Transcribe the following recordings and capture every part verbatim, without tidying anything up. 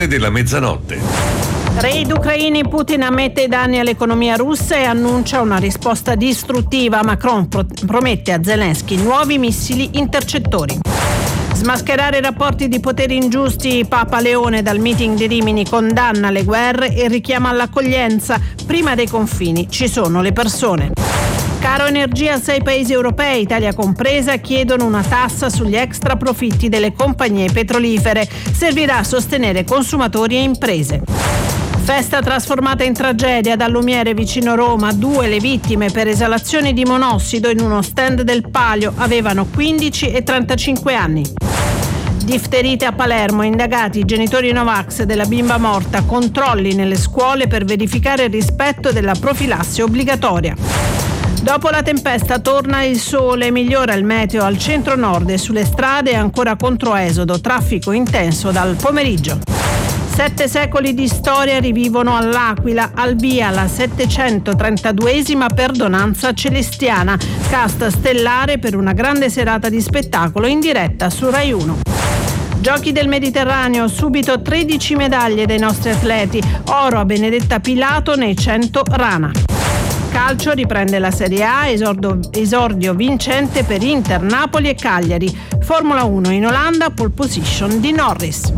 della mezzanotte. Raid ucraini, Putin ammette i danni all'economia russa e annuncia una risposta distruttiva. Macron pro- promette a Zelensky nuovi missili intercettori. Smascherare i rapporti di potere ingiusti, Papa Leone dal meeting di Rimini condanna le guerre e richiama all'accoglienza. Prima dei confini ci sono le persone. Caro energia, sei paesi europei, Italia compresa, chiedono una tassa sugli extra profitti delle compagnie petrolifere. Servirà a sostenere consumatori e imprese. Festa trasformata in tragedia da Lumiere vicino Roma, due le vittime per esalazione di monossido in uno stand del Palio, avevano quindici e trentacinque anni. Difterite a Palermo, indagati i genitori Novax della bimba morta, controlli nelle scuole per verificare il rispetto della profilassi obbligatoria. Dopo la tempesta torna il sole, migliora il meteo al centro-nord e sulle strade ancora controesodo, traffico intenso dal pomeriggio. Sette secoli di storia rivivono all'Aquila, al via la settecentotrentaduesima perdonanza celestiana, cast stellare per una grande serata di spettacolo in diretta su Rai uno. Giochi del Mediterraneo, subito tredici medaglie dei nostri atleti, oro a Benedetta Pilato nei cento rana. Calcio, riprende la Serie A, esordio, esordio vincente per Inter, Napoli e Cagliari. Formula uno in Olanda, pole position di Norris.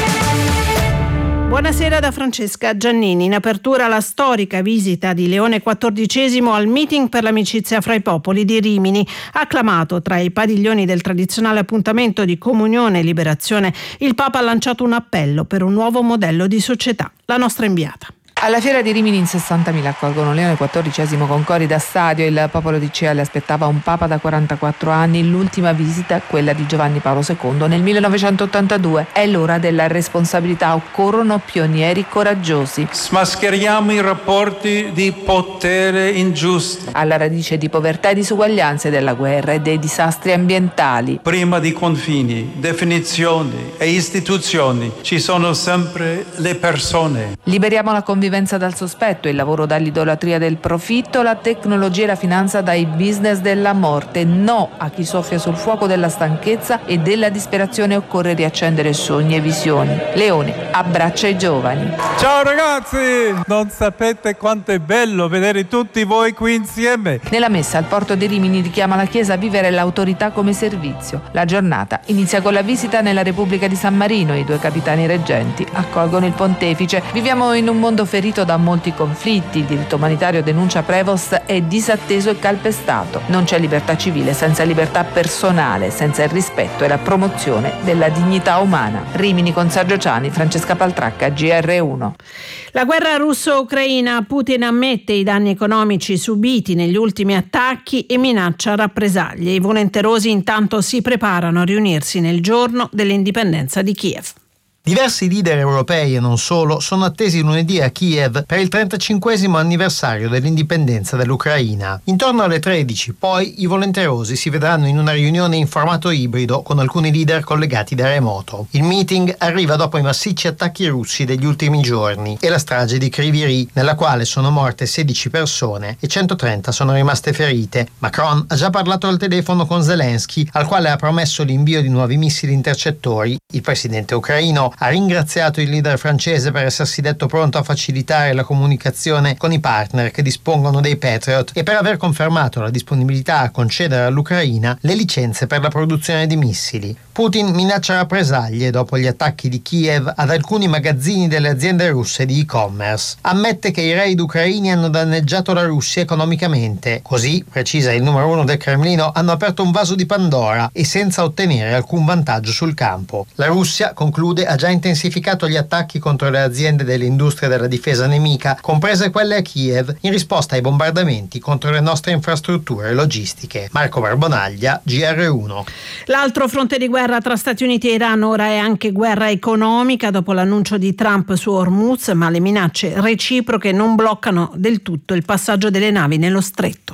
Buonasera da Francesca Giannini. In apertura la storica visita di Leone quattordicesimo al meeting per l'amicizia fra i popoli di Rimini. Acclamato tra i padiglioni del tradizionale appuntamento di comunione e liberazione, il Papa ha lanciato un appello per un nuovo modello di società. La nostra inviata. Alla fiera di Rimini in sessantamila accolgono Leone quattordicesimo con cori da stadio. Il popolo di Cea le aspettava un papa da quarantaquattro anni. L'ultima visita, quella di Giovanni Paolo secondo nel millenovecentottantadue. È l'ora della responsabilità. Occorrono pionieri coraggiosi. Smascheriamo i rapporti di potere ingiusti. Alla radice di povertà e disuguaglianze, della guerra e dei disastri ambientali. Prima di confini, definizioni e istituzioni ci sono sempre le persone. Liberiamo la convivenza dal sospetto, il lavoro dall'idolatria del profitto, la tecnologia e la finanza dai business della morte. No a chi soffia sul fuoco della stanchezza e della disperazione. Occorre riaccendere sogni e visioni. Leone abbraccia i giovani. Ciao ragazzi, non sapete quanto è bello vedere tutti voi qui insieme. Nella messa al porto di Rimini richiama la Chiesa a vivere l'autorità come servizio. La giornata inizia con la visita nella Repubblica di San Marino. I due capitani reggenti accolgono il pontefice. Viviamo in un mondo ferito da molti conflitti. Il diritto umanitario, denuncia Prevost, è disatteso e calpestato. Non c'è libertà civile senza libertà personale, senza il rispetto e la promozione della dignità umana. Rimini con Sergio Ciani, Francesca Paltracca, G R uno. La guerra russo-ucraina, Putin ammette i danni economici subiti negli ultimi attacchi e minaccia rappresaglie. I volenterosi intanto si preparano a riunirsi nel giorno dell'indipendenza di Kiev. Diversi leader europei e non solo sono attesi lunedì a Kiev per il trentacinquesimo anniversario dell'indipendenza dell'Ucraina. Intorno alle tredici, poi, i volenterosi si vedranno in una riunione in formato ibrido con alcuni leader collegati da remoto. Il meeting arriva dopo i massicci attacchi russi degli ultimi giorni e la strage di Kryvyi Rih, nella quale sono morte sedici persone e centotrenta sono rimaste ferite. Macron ha già parlato al telefono con Zelensky, al quale ha promesso l'invio di nuovi missili intercettori. Il presidente ucraino ha ringraziato il leader francese per essersi detto pronto a facilitare la comunicazione con i partner che dispongono dei Patriot e per aver confermato la disponibilità a concedere all'Ucraina le licenze per la produzione di missili. Putin minaccia rappresaglie dopo gli attacchi di Kiev ad alcuni magazzini delle aziende russe di e-commerce. Ammette che i raid ucraini hanno danneggiato la Russia economicamente. Così, precisa il numero uno del Cremlino, hanno aperto un vaso di Pandora e senza ottenere alcun vantaggio sul campo. La Russia, conclude, ha già intensificato gli attacchi contro le aziende dell'industria della difesa nemica, comprese quelle a Kiev, in risposta ai bombardamenti contro le nostre infrastrutture logistiche. Marco Barbonaglia, G R uno. L'altro fronte di guerra tra Stati Uniti e Iran ora è anche guerra economica dopo l'annuncio di Trump su Hormuz, ma le minacce reciproche non bloccano del tutto il passaggio delle navi nello stretto.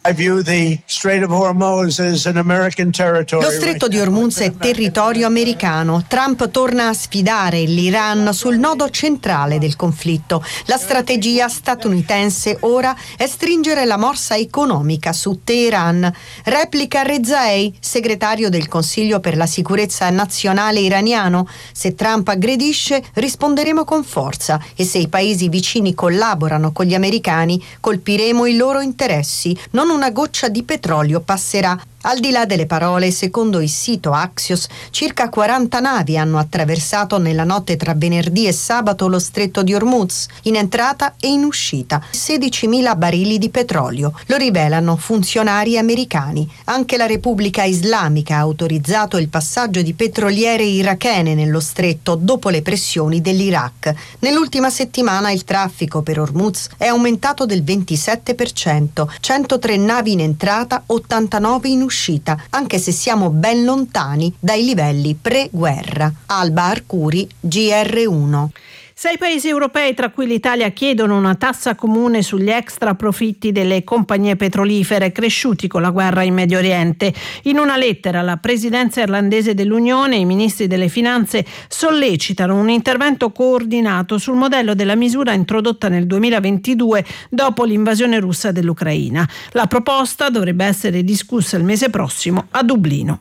I view the Strait of Hormuz as an American territory. Lo stretto di Hormuz è territorio americano. Trump torna a sfidare l'Iran sul nodo centrale del conflitto. La strategia statunitense ora è stringere la morsa economica su Teheran. Replica Rezaei, segretario del Consiglio per la sicurezza nazionale iraniano. Se Trump aggredisce, risponderemo con forza e se i paesi vicini collaborano con gli americani, colpiremo i loro interessi. Non una goccia di petrolio passerà. Al di là delle parole, secondo il sito Axios, circa quaranta navi hanno attraversato nella notte tra venerdì e sabato lo stretto di Hormuz, in entrata e in uscita, sedicimila barili di petrolio. Lo rivelano funzionari americani. Anche la Repubblica Islamica ha autorizzato il passaggio di petroliere irachene nello stretto dopo le pressioni dell'Iraq. Nell'ultima settimana il traffico per Hormuz è aumentato del ventisette per cento, centotré navi in entrata, ottantanove in uscita. Uscita, anche se siamo ben lontani dai livelli pre-guerra. Alba Arcuri, G R uno. Sei paesi europei, tra cui l'Italia, chiedono una tassa comune sugli extra profitti delle compagnie petrolifere cresciuti con la guerra in Medio Oriente. In una lettera alla presidenza irlandese dell'Unione, i ministri delle finanze sollecitano un intervento coordinato sul modello della misura introdotta nel duemilaventidue dopo l'invasione russa dell'Ucraina. La proposta dovrebbe essere discussa il mese prossimo a Dublino.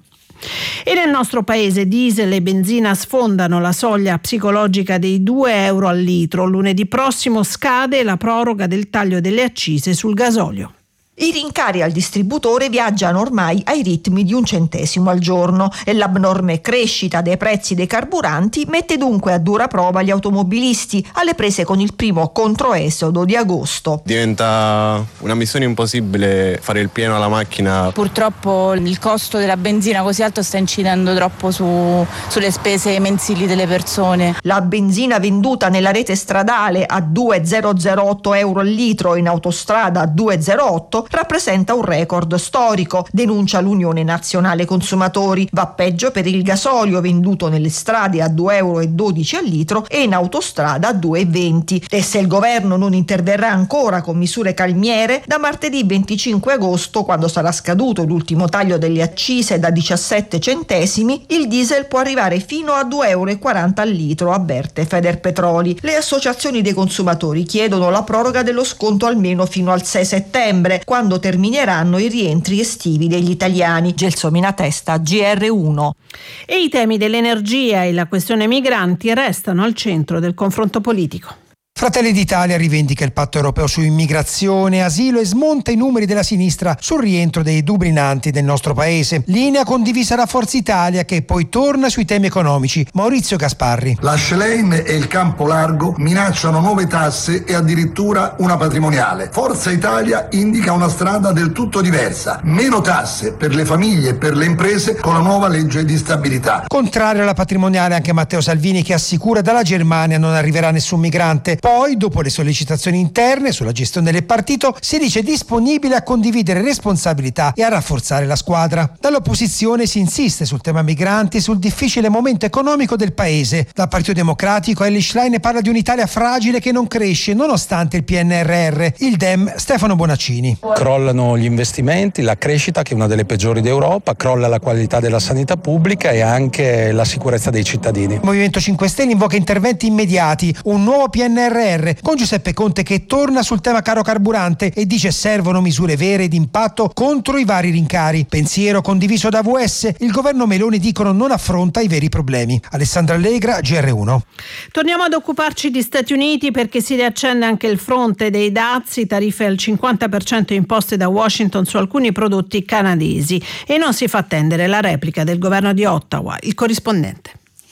E nel nostro paese diesel e benzina sfondano la soglia psicologica dei due euro al litro. Lunedì prossimo scade la proroga del taglio delle accise sul gasolio. I rincari al distributore viaggiano ormai ai ritmi di un centesimo al giorno e l'abnorme crescita dei prezzi dei carburanti mette dunque a dura prova gli automobilisti alle prese con il primo controesodo di agosto. Diventa una missione impossibile fare il pieno alla macchina. Purtroppo il costo della benzina così alto sta incidendo troppo su, sulle spese mensili delle persone. La benzina venduta nella rete stradale a due virgola zero zero otto euro al litro e in autostrada a due virgola zero otto rappresenta un record storico, denuncia l'Unione Nazionale Consumatori. Va peggio per il gasolio venduto nelle strade a due virgola dodici euro al litro e in autostrada a due virgola venti. E se il governo non interverrà ancora con misure calmiere, da martedì venticinque agosto, quando sarà scaduto l'ultimo taglio delle accise da diciassette centesimi, il diesel può arrivare fino a due virgola quaranta euro al litro, avverte Federpetroli. Le associazioni dei consumatori chiedono la proroga dello sconto almeno fino al sei settembre, quando termineranno i rientri estivi degli italiani. Gelsomina Testa, G R uno. E i temi dell'energia e la questione migranti restano al centro del confronto politico. Fratelli d'Italia rivendica il patto europeo su immigrazione e asilo e smonta i numeri della sinistra sul rientro dei dublinanti del nostro paese. Linea condivisa da Forza Italia, che poi torna sui temi economici. Maurizio Gasparri. La Schlein e il Campo Largo minacciano nuove tasse e addirittura una patrimoniale. Forza Italia indica una strada del tutto diversa. Meno tasse per le famiglie e per le imprese con la nuova legge di stabilità. Contrario alla patrimoniale anche Matteo Salvini, che assicura dalla Germania non arriverà nessun migrante. Poi, dopo le sollecitazioni interne sulla gestione del partito, si dice disponibile a condividere responsabilità e a rafforzare la squadra. Dall'opposizione si insiste sul tema migranti e sul difficile momento economico del paese. Dal Partito Democratico Elly Schlein parla di un'Italia fragile che non cresce nonostante il P N R R. Il Dem Stefano Bonaccini. Crollano gli investimenti, la crescita, che è una delle peggiori d'Europa, crolla la qualità della sanità pubblica e anche la sicurezza dei cittadini. Il Movimento cinque Stelle invoca interventi immediati, un nuovo P N R R, con Giuseppe Conte che torna sul tema caro carburante e dice servono misure vere d'impatto contro i vari rincari. Pensiero condiviso da V S, il governo Meloni dicono non affronta i veri problemi. Alessandra Allegra, G R uno. Torniamo ad occuparci di Stati Uniti, perché si riaccende anche il fronte dei dazi, tariffe al cinquanta per cento imposte da Washington su alcuni prodotti canadesi, e non si fa attendere la replica del governo di Ottawa. Il corrispondente.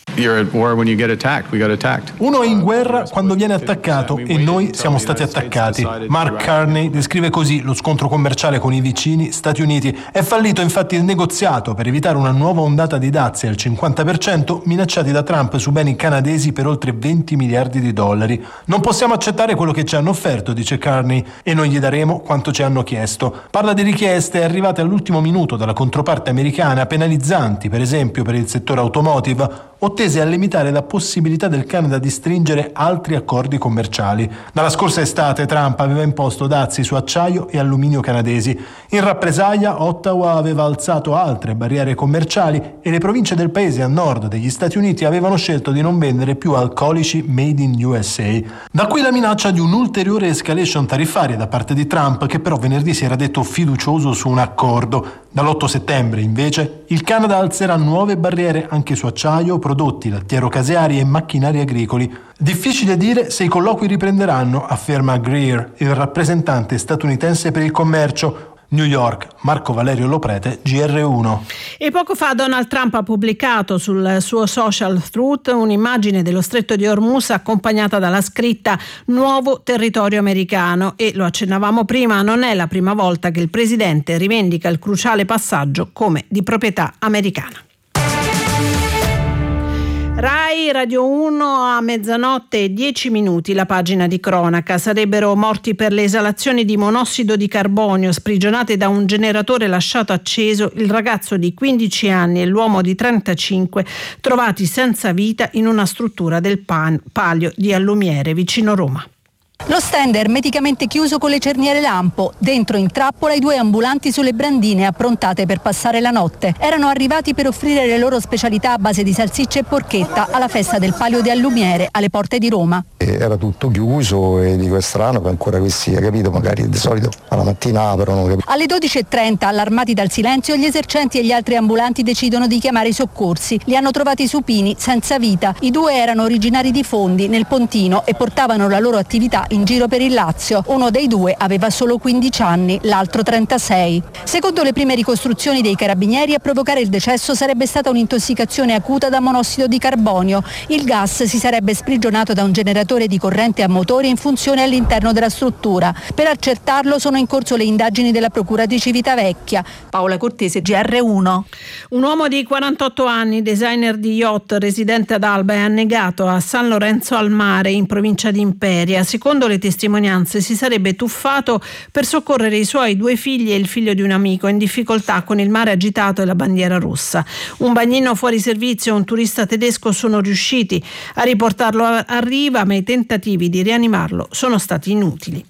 Uno è in guerra quando viene attaccato e noi siamo stati attaccati. Mark Carney descrive così lo scontro commerciale con i vicini Stati Uniti. È fallito infatti il negoziato per evitare una nuova ondata di dazi al cinquanta per cento minacciati da Trump su beni canadesi per oltre venti miliardi di dollari. Non possiamo accettare quello che ci hanno offerto, dice Carney, e non gli daremo quanto ci hanno chiesto. Parla di richieste arrivate all'ultimo minuto dalla controparte americana, penalizzanti per esempio per il settore automotive, ottese tese a limitare la possibilità del Canada di stringere altri accordi commerciali. Dalla scorsa estate Trump aveva imposto dazi su acciaio e alluminio canadesi. In rappresaglia Ottawa aveva alzato altre barriere commerciali e le province del paese a nord degli Stati Uniti avevano scelto di non vendere più alcolici made in U S A. Da qui la minaccia di un'ulteriore escalation tariffaria da parte di Trump, che però venerdì si era detto fiducioso su un accordo. Dall'otto settembre, invece, il Canada alzerà nuove barriere anche su acciaio, prodotti lattiero-caseari e macchinari agricoli. Difficile dire se i colloqui riprenderanno, afferma Greer, il rappresentante statunitense per il commercio. New York, Marco Valerio Loprete, G R uno. E poco fa Donald Trump ha pubblicato sul suo social Truth un'immagine dello stretto di Hormuz accompagnata dalla scritta "Nuovo territorio americano", e lo accennavamo prima, non è la prima volta che il presidente rivendica il cruciale passaggio come di proprietà americana. Rai Radio uno a mezzanotte e dieci minuti, la pagina di cronaca. Sarebbero morti per le esalazioni di monossido di carbonio sprigionate da un generatore lasciato acceso il ragazzo di quindici anni e l'uomo di trentacinque, trovati senza vita in una struttura del pan- Palio di Allumiere vicino Roma. Lo stand è ermeticamente chiuso con le cerniere lampo. Dentro in trappola i due ambulanti sulle brandine approntate per passare la notte. Erano arrivati per offrire le loro specialità a base di salsicce e porchetta alla festa del Palio di Allumiere alle porte di Roma. Era tutto chiuso e dico è strano che ancora questi, capito, magari di solito alla mattina aprono. Capito? Alle dodici e trenta, allarmati dal silenzio, gli esercenti e gli altri ambulanti decidono di chiamare i soccorsi. Li hanno trovati supini, senza vita. I due erano originari di Fondi, nel Pontino, e portavano la loro attività in giro per il Lazio. Uno dei due aveva solo quindici anni, l'altro trentasei. Secondo le prime ricostruzioni dei carabinieri, a provocare il decesso sarebbe stata un'intossicazione acuta da monossido di carbonio. Il gas si sarebbe sprigionato da un generatore di corrente a motore in funzione all'interno della struttura. Per accertarlo sono in corso le indagini della Procura di Civitavecchia. Paola Cortese, G R uno. Un uomo di quarantotto anni, designer di yacht, residente ad Alba, è annegato a San Lorenzo al Mare, in provincia di Imperia. Secondo le testimonianze si sarebbe tuffato per soccorrere i suoi due figli e il figlio di un amico in difficoltà con il mare agitato e la bandiera rossa. Un bagnino fuori servizio e un turista tedesco sono riusciti a riportarlo a riva, ma i tentativi di rianimarlo sono stati inutili.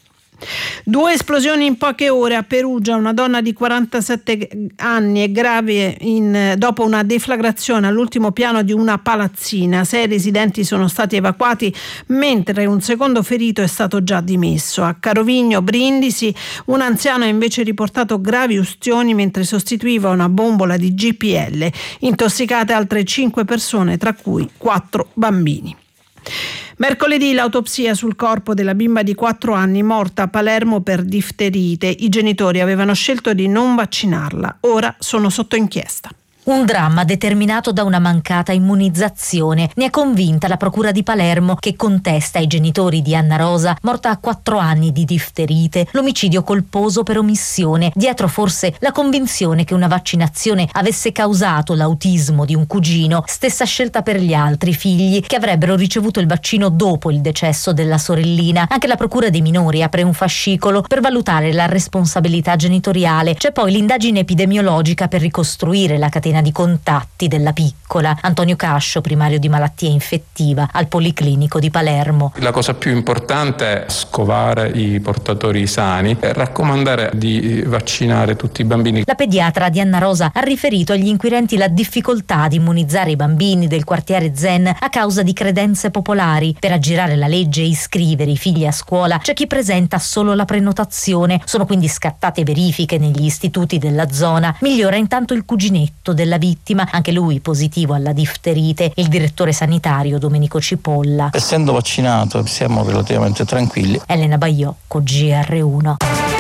Due esplosioni in poche ore a Perugia. Una donna di quarantasette anni è grave in, dopo una deflagrazione all'ultimo piano di una palazzina. Sei residenti sono stati evacuati, mentre un secondo ferito è stato già dimesso. A Carovigno, Brindisi, un anziano ha invece riportato gravi ustioni mentre sostituiva una bombola di G P L. Intossicate altre cinque persone, tra cui quattro bambini. Mercoledì l'autopsia sul corpo della bimba di quattro anni morta a Palermo per difterite. I genitori avevano scelto di non vaccinarla. Ora sono sotto inchiesta. Un dramma determinato da una mancata immunizzazione. Ne è convinta la Procura di Palermo, che contesta ai genitori di Anna Rosa, morta a quattro anni di difterite, l'omicidio colposo per omissione. Dietro forse la convinzione che una vaccinazione avesse causato l'autismo di un cugino, stessa scelta per gli altri figli che avrebbero ricevuto il vaccino dopo il decesso della sorellina. Anche la Procura dei minori apre un fascicolo per valutare la responsabilità genitoriale. C'è poi l'indagine epidemiologica per ricostruire la catena di contatti della piccola. Antonio Cascio, primario di malattia infettiva al Policlinico di Palermo. La cosa più importante è scovare i portatori sani e raccomandare di vaccinare tutti i bambini. La pediatra di Anna Rosa ha riferito agli inquirenti la difficoltà ad immunizzare i bambini del quartiere Zen a causa di credenze popolari. Per aggirare la legge e iscrivere i figli a scuola c'è chi presenta solo la prenotazione. Sono quindi scattate verifiche negli istituti della zona. Migliora intanto il cuginetto della vittima, anche lui positivo alla difterite, il direttore sanitario Domenico Cipolla. Essendo vaccinato siamo relativamente tranquilli. Elena Baiocco, G R uno.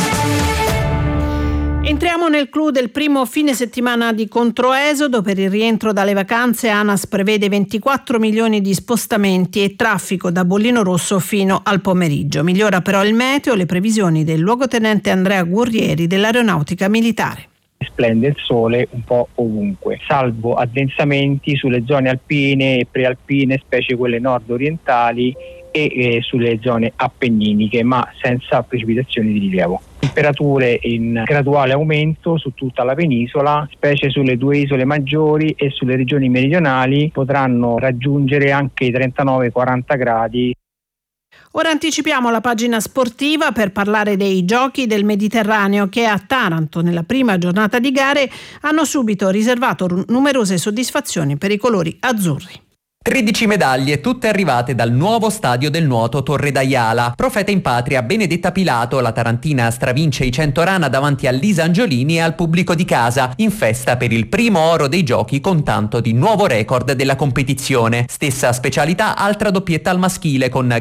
Entriamo nel clou del primo fine settimana di controesodo. Per il rientro dalle vacanze ANAS prevede ventiquattro milioni di spostamenti e traffico da Bollino Rosso fino al pomeriggio. Migliora però il meteo, le previsioni del luogotenente Andrea Guerrieri dell'Aeronautica Militare. Splende il sole un po' ovunque, salvo addensamenti sulle zone alpine e prealpine, specie quelle nord-orientali, e eh, sulle zone appenniniche, ma senza precipitazioni di rilievo. Temperature in graduale aumento su tutta la penisola, specie sulle due isole maggiori e sulle regioni meridionali potranno raggiungere anche i trentanove quaranta gradi. Ora anticipiamo la pagina sportiva per parlare dei Giochi del Mediterraneo che a Taranto nella prima giornata di gare hanno subito riservato numerose soddisfazioni per i colori azzurri. tredici medaglie, tutte arrivate dal nuovo stadio del nuoto Torre d'Aiala. Profeta in patria Benedetta Pilato, la tarantina stravince i cento rana davanti a Lisa Angiolini e al pubblico di casa, in festa per il primo oro dei giochi con tanto di nuovo record della competizione. Stessa specialità, altra doppietta al maschile con